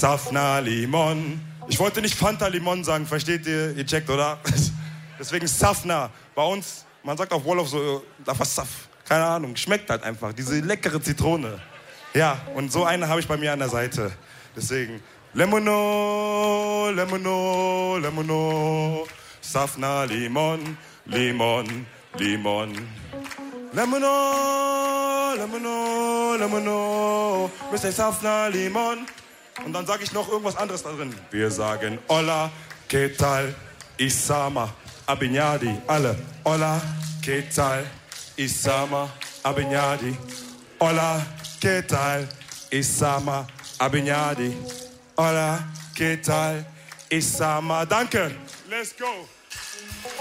Safna Limon. Ich wollte nicht Fanta Limon sagen, versteht ihr? Ihr checkt, oder? Deswegen Safna. Bei uns, man sagt auf Wolof so, Saf. Keine Ahnung, schmeckt halt einfach. Diese leckere Zitrone. Ja, und so eine habe ich bei mir an der Seite. Deswegen, Lemono, Lemono, Lemono. Safna Limon, Limon, Limon. Lemono, Lemono, Lemono. Mr. Safna Limon. Und dann sage ich noch irgendwas anderes da drin. Wir sagen Hola, ¿qué tal? Isama, Abinyadi. Alle. Hola, ¿qué tal? Isama, Abinyadi. Hola, ¿qué tal? Isama, Abinyadi. Hola, ¿qué tal? Isama. Danke. Let's go.